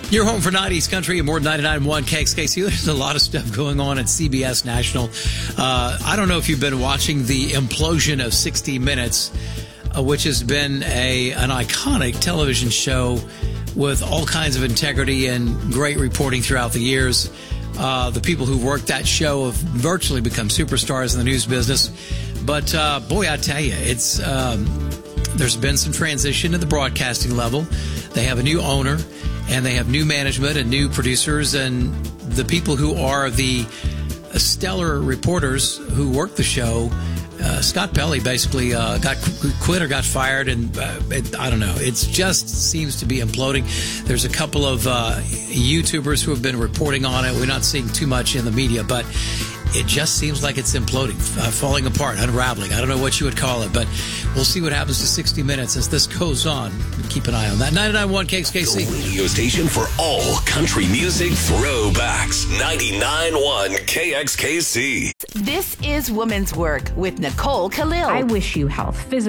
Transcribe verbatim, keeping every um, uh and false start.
Your home for nineties country and more than ninety-nine point one K X K C. There's a lot of stuff going on at C B S National. Uh, I don't know if you've been watching the implosion of sixty minutes, uh, which has been a an iconic television show with all kinds of integrity and great reporting throughout the years. Uh, the people who worked that show have virtually become superstars in the news business. But, uh, boy, I tell you, it's um, there's been some transition at the broadcasting level. They have a new owner, and they have new management and new producers, and the people who are the stellar reporters who work the show. Uh, Scott Pelley basically uh, got quit or got fired, and uh, it, I don't know. It just seems to be imploding. There's a couple of uh, YouTubers who have been reporting on it. We're not seeing too much in the media, but it just seems like it's imploding, uh, falling apart, unraveling. I don't know what you would call it, but we'll see what happens to sixty minutes as this goes on. Keep an eye on that. ninety-nine point one K X K C. The radio station for all country music throwbacks. ninety-nine point one K X K C. This is Woman's Work with Nicole Khalil. I wish you health, physical.